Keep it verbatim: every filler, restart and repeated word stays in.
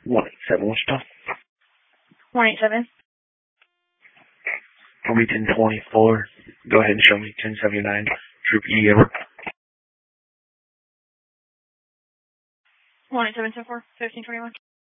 one eight seven, what's your time? one eight seven. I'll be ten twenty-four. Go ahead and show me ten seventy-nine. Troop E, over. one eight seven seven four, fifteen twenty-one.